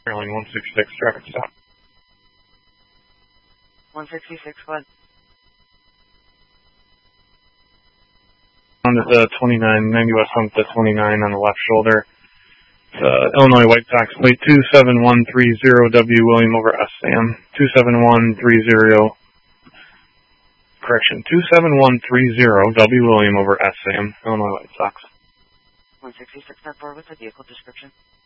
Airline 166, traffic stop. 166, what? On the 2990 West Hump, the 29 on the left shoulder. Illinois White Sox plate 27130W William over S Sam. 27130. Correction, 27130W William over S Sam. Illinois White Sox. 166.4, what's the vehicle description?